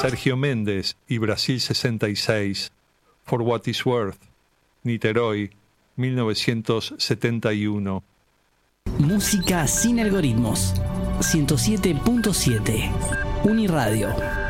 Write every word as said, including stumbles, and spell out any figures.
Sergio Méndez y Brasil sesenta y seis, For What It's Worth, Niterói, mil novecientos setenta y uno. Música sin algoritmos. ciento siete punto siete. Uniradio.